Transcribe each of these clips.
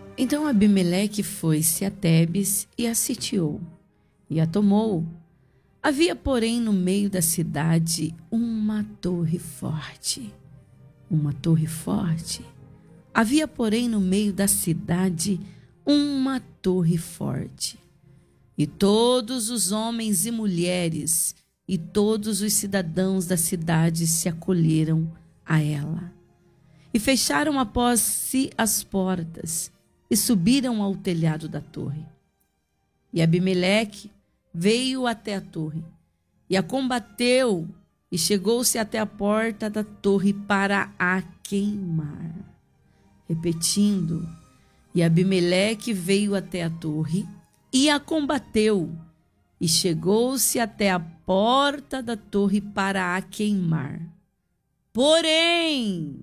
Então Abimeleque foi-se a Tebes e a sitiou, e a tomou. Havia, porém, no meio da cidade uma torre forte. Uma torre forte. Havia, porém, no meio da cidade uma torre forte. E todos os homens e mulheres e todos os cidadãos da cidade se acolheram a ela. E fecharam após si as portas e subiram ao telhado da torre. E Abimeleque veio até a torre e a combateu e chegou-se até a porta da torre para a queimar. Repetindo, e Abimeleque veio até a torre e a combateu e chegou-se até a porta da torre para a queimar. Porém,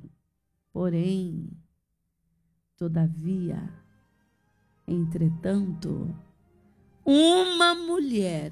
todavia, entretanto, uma mulher,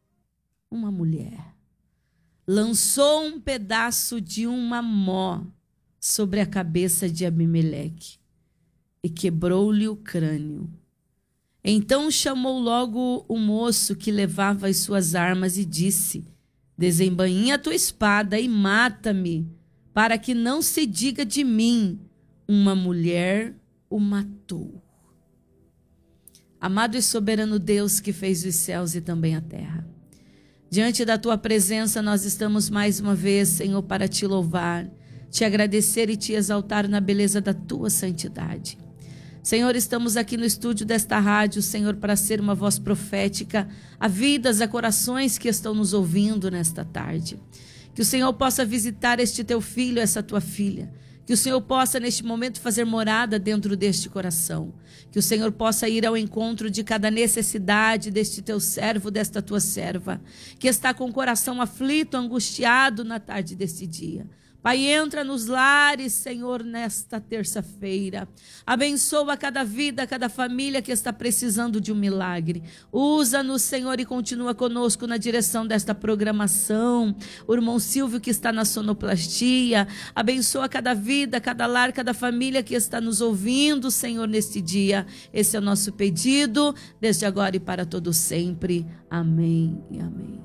lançou um pedaço de uma mó sobre a cabeça de Abimeleque e quebrou-lhe o crânio. Então chamou logo o moço que levava as suas armas e disse: desembainha a tua espada e mata-me, para que não se diga de mim, uma mulher o matou. Amado e soberano Deus que fez os céus e também a terra, diante da tua presença nós estamos mais uma vez, Senhor, para te louvar, te agradecer e te exaltar na beleza da tua santidade. Senhor, estamos aqui no estúdio desta rádio, Senhor, para ser uma voz profética a vidas, a corações que estão nos ouvindo nesta tarde. Que o Senhor possa visitar este teu filho, essa tua filha. Que o Senhor possa neste momento fazer morada dentro deste coração. Que o Senhor possa ir ao encontro de cada necessidade deste teu servo, desta tua serva, que está com o coração aflito, angustiado na tarde deste dia. Pai, entra nos lares, Senhor, nesta terça-feira. Abençoa cada vida, cada família que está precisando de um milagre. Usa-nos, Senhor, e continua conosco na direção desta programação. O irmão Silvio que está na sonoplastia. Abençoa cada vida, cada lar, cada família que está nos ouvindo, Senhor, neste dia. Esse é o nosso pedido, desde agora e para todo sempre. Amém e amém.